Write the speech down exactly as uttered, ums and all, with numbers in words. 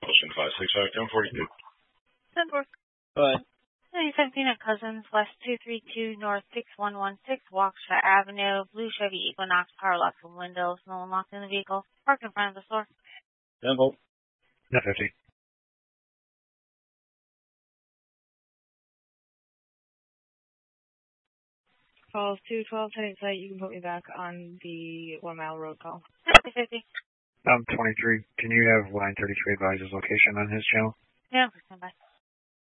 Ocean five six five, ten forty-two. ten four. Go ahead. nine seventeen at Cousins, West two three two, North six one one six, Waukesha Avenue, blue Chevy Equinox, power locked from windows, no one locked in the vehicle, parked in front of the store. ten volt. ten fifty. Calls two twelve, ten site. You can put me back on the one mile road call. fifty fifty. Um, twenty-three. Can you have line thirty-three advise his location on his channel? Yeah, bye.